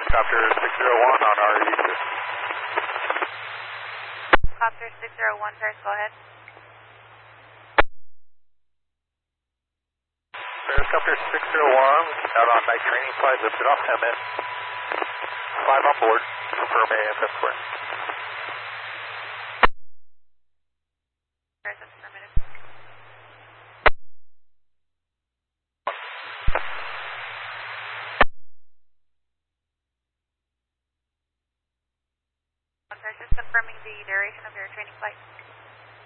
Copter 601 on RE. Copter 601, Paris, go ahead. Copter 601, out on night training flight, lifted off 10 minutes. 5 on board, confirm AFS square. Paris, that's permitted. Paris, just confirming the duration of your training flight.